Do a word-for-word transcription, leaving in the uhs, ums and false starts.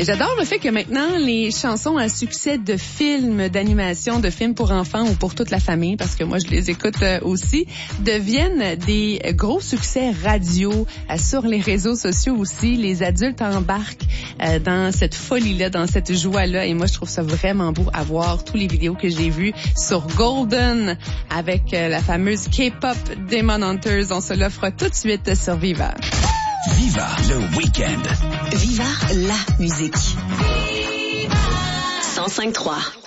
Et j'adore le fait que maintenant, les chansons à succès de films, d'animation, de films pour enfants ou pour toute la famille, parce que moi, je les écoute aussi, deviennent des gros succès radio euh, sur les réseaux sociaux aussi. Les adultes embarquent euh, dans cette folie-là, dans cette joie-là. Et moi, je trouve ça vraiment beau à voir tous les vidéos que j'ai vues sur Golden avec euh, la fameuse K-pop Demon Hunters. On se l'offre tout de suite sur Viva. Viva le week-end. Viva la musique. cent cinq trois.